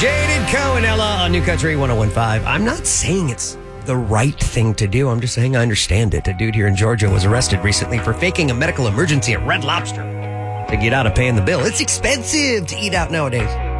Jaded Co and Ella on New Country 101.5. I'm not saying it's the right thing to do. I'm just saying I understand it. A dude here in Georgia was arrested recently for faking a medical emergency at Red Lobster to get out of paying the bill. It's expensive to eat out nowadays.